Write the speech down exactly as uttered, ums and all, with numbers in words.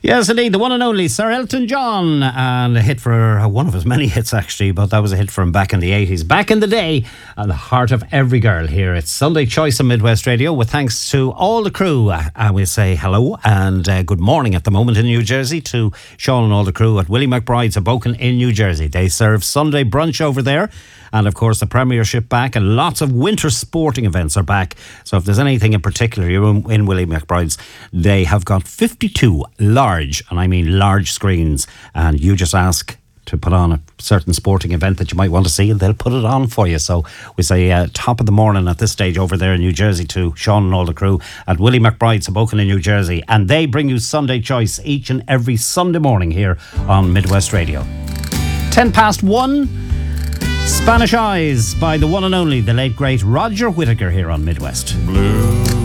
Yes, indeed, the one and only Sir Elton John, and a hit for uh, one of his many hits, actually, but that was a hit for him back in the eighties. Back in the day, and the heart of every girl here. It's Sunday Choice on Midwest Radio, with thanks to all the crew. Uh, and we say hello and uh, good morning at the moment in New Jersey to Sean and all the crew at Willie McBride's Hoboken in New Jersey. They serve Sunday brunch over there. And of course, the Premiership back, and lots of winter sporting events are back. So if there's anything in particular you're in, in Willie McBride's, they have got fifty-two large, and I mean large screens. And you just ask to put on a certain sporting event that you might want to see, and they'll put it on for you. So we say uh, top of the morning at this stage over there in New Jersey to Sean and all the crew at Willie McBride's Hoboken in New Jersey. And they bring you Sunday Choice each and every Sunday morning here on Midwest Radio. Ten past one. Spanish Eyes by the one and only, the late great Roger Whittaker here on Midwest. Blue.